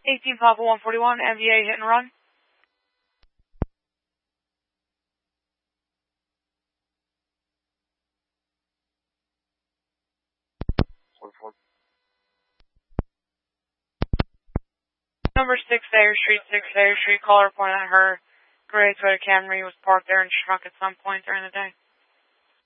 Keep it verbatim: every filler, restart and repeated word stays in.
eighteen Papa one forty-one, M V A hit and run. Number six Thayer Street, six Thayer Street, caller reported that her gray Toyota Camry was parked there and shrunk at some point during the day.